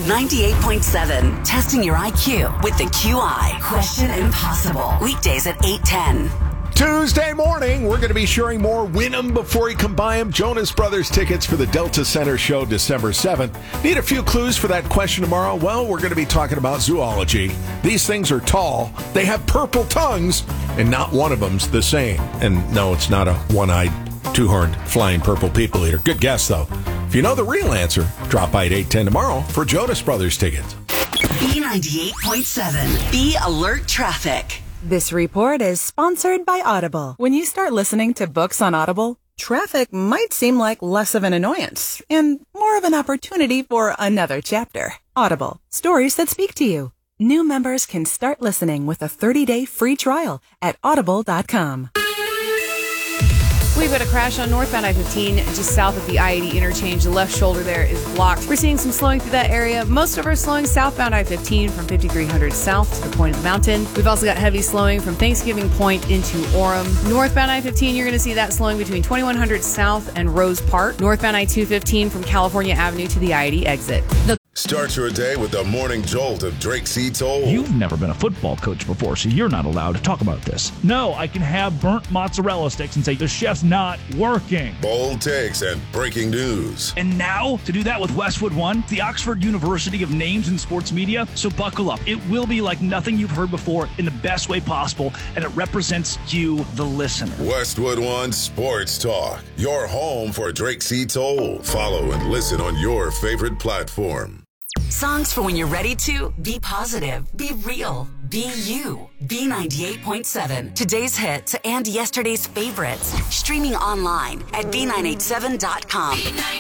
98.7, testing your IQ with the QI. Question Impossible. Weekdays at 8:10. Tuesday morning, we're going to be sharing more Win 'em before you can buy 'em Jonas Brothers tickets for the Delta Center show December 7th. Need a few clues for that question tomorrow? Well, we're going to be talking about zoology. These things are tall, they have purple tongues, and not one of them's the same. And no, it's not a one-eyed, two-horned, flying purple people eater. Good guess, though. If you know the real answer, drop by at 8:10 tomorrow for Jonas Brothers tickets. B98.7. Be alert traffic. This report is sponsored by Audible. When you start listening to books on Audible, traffic might seem like less of an annoyance and more of an opportunity for another chapter. Audible. Stories that speak to you. New members can start listening with a 30-day free trial at audible.com. We've got a crash on northbound I-15 just south of the I-80 interchange. The left shoulder there is blocked. We're seeing some slowing through that area. Most of our slowing southbound I-15 from 5300 south to the point of the mountain. We've also got heavy slowing from Thanksgiving Point into Orem. Northbound I-15, you're going to see that slowing between 2100 south and Rose Park. Northbound I-215 from California Avenue to the I-80 exit. Start your day with the morning jolt of Drake C. Toll. You've never been a football coach before, so you're not allowed to talk about this. No, I can have burnt mozzarella sticks and say the chef's not working. Bold takes and breaking news. And now, to do that with Westwood One, the Oxford University of Names in Sports Media. So buckle up. It will be like nothing you've heard before in the best way possible, and it represents you, the listener. Westwood One Sports Talk. Your home for Drake C. Toll. Follow and listen on your favorite platform. Songs for when you're ready to be positive, be real, be you. B98.7. Today's hits and yesterday's favorites. Streaming online at B987.com.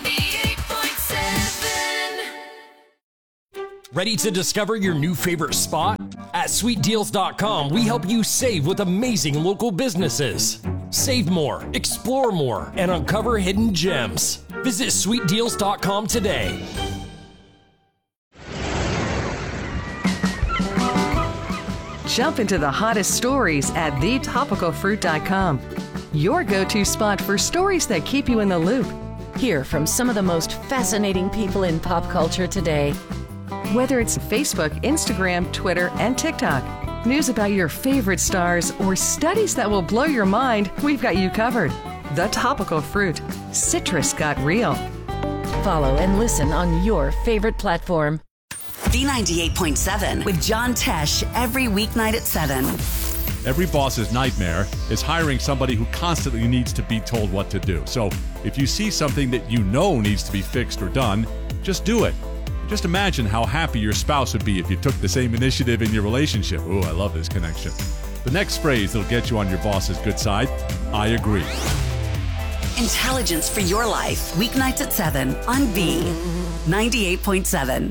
B98.7. Ready to discover your new favorite spot? At SweetDeals.com, we help you save with amazing local businesses. Save more, explore more, and uncover hidden gems. Visit SweetDeals.com today. Jump into the hottest stories at thetopicalfruit.com. Your go-to spot for stories that keep you in the loop. Hear from some of the most fascinating people in pop culture today. Whether it's Facebook, Instagram, Twitter, and TikTok, news about your favorite stars, or studies that will blow your mind, we've got you covered. The Topical Fruit. Citrus got real. Follow and listen on your favorite platform. B98.7 with John Tesh every weeknight at 7. Every boss's nightmare is hiring somebody who constantly needs to be told what to do. So if you see something that you know needs to be fixed or done, just do it. Just imagine how happy your spouse would be if you took the same initiative in your relationship. Ooh, I love this connection. The next phrase that'll get you on your boss's good side, I agree. Intelligence for your life. Weeknights at 7 on B98.7.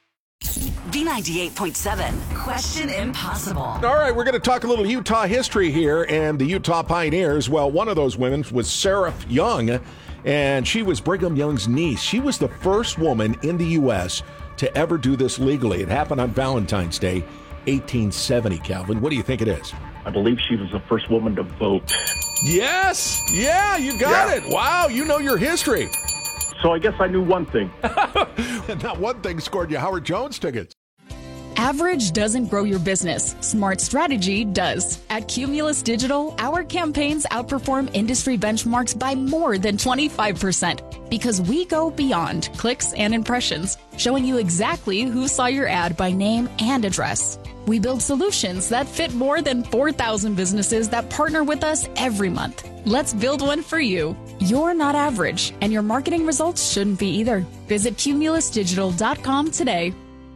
B98.7. Question Impossible. All right, we're going to talk a little Utah history here and the Utah Pioneers. Well, one of those women was Sarah Young, and she was Brigham Young's niece. She was the first woman in the U.S. to ever do this legally. It happened on Valentine's Day, 1870, Calvin. What do you think it is? I believe she was the first woman to vote. Yes! Yeah, you got it. Wow, you know your history. So I guess I knew one thing. Not one thing scored you Howard Jones tickets. Average doesn't grow your business. Smart strategy does. At Cumulus Digital, our campaigns outperform industry benchmarks by more than 25% because we go beyond clicks and impressions, showing you exactly who saw your ad by name and address. We build solutions that fit more than 4,000 businesses that partner with us every month. Let's build one for you. You're not average, and your marketing results shouldn't be either. Visit cumulusdigital.com today.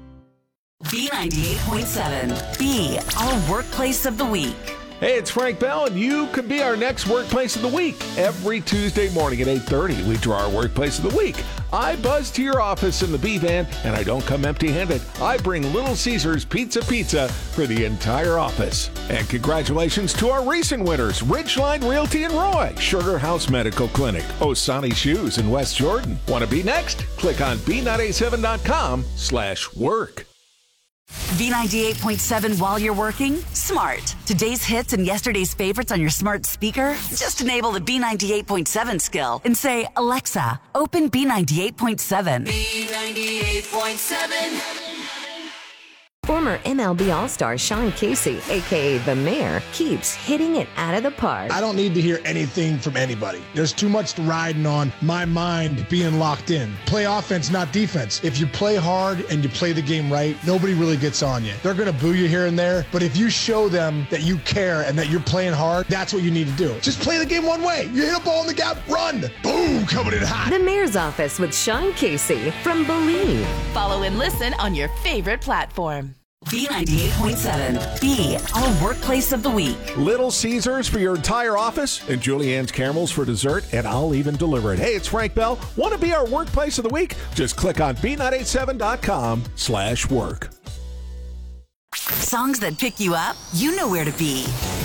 B98.7. Be our workplace of the week. Hey, it's Frank Bell, and you could be our next Workplace of the Week. Every Tuesday morning at 8:30, we draw our Workplace of the Week. I buzz to your office in the B-Van, and I don't come empty-handed. I bring Little Caesars Pizza for the entire office. And congratulations to our recent winners, Ridgeline Realty in Roy, Sugar House Medical Clinic, Osani Shoes in West Jordan. Want to be next? Click on B987.com/work. B98.7 while you're working? Smart. Today's hits and yesterday's favorites on your smart speaker? Just enable the B98.7 skill and say, Alexa, open B98.7. B98.7. Former MLB All-Star Sean Casey, a.k.a. The Mayor, keeps hitting it out of the park. I don't need to hear anything from anybody. There's too much riding on my mind being locked in. Play offense, not defense. If you play hard and you play the game right, nobody really gets on you. They're going to boo you here and there, but if you show them that you care and that you're playing hard, that's what you need to do. Just play the game one way. You hit a ball in the gap, run. Boom, coming in hot. The Mayor's Office with Sean Casey from Believe. Follow and listen on your favorite platform. B98.7. Be our workplace of the week. Little Caesars for your entire office and Julianne's caramels for dessert, and I'll even deliver it. Hey, it's Frank Bell. Want to be our workplace of the week? Just click on B987.com/work. Songs that pick you up, you know where to be.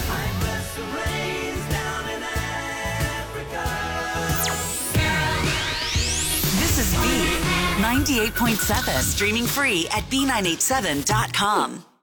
This is B98.7. Streaming free at B987.com.